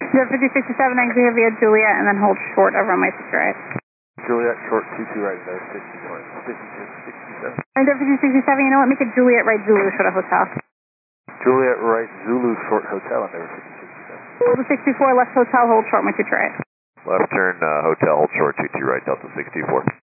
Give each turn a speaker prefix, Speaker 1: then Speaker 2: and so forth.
Speaker 1: Delta 5067, exit here via Juliet, and then hold short over on my 6 right.
Speaker 2: Juliet, short 22 right, 5667.
Speaker 1: And Delta 5067, you know what, make it Juliet right, Zulu, short of hotel.
Speaker 2: Juliet right, Zulu, short hotel, and Delta 5067.
Speaker 1: Delta 64, left hotel, hold short, my 2 right.
Speaker 3: Left turn, hotel, hold short, 22 right, Delta 64.